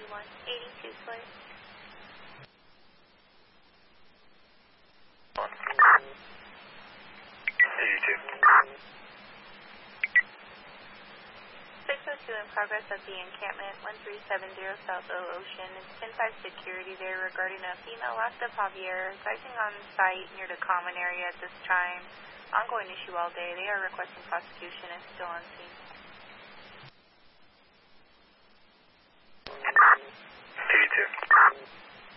8182 Slate. 602 in progress at the encampment, 1370 South O Ocean. It's 10-5 security there regarding a female last of Javier rising on site near the common area at this time. Ongoing issue all day. They are requesting prosecution and still on scene. 82.